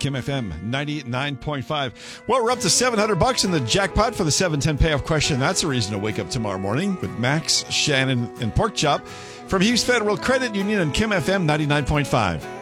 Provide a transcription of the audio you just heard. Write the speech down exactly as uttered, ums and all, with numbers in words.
Kim F M ninety-nine point five. Well, we're up to seven hundred bucks in the jackpot for the seven ten payoff question. That's a reason to wake up tomorrow morning with Max, Shannon, and Pork Chop from Hughes Federal Credit Union and Kim F M ninety-nine point five.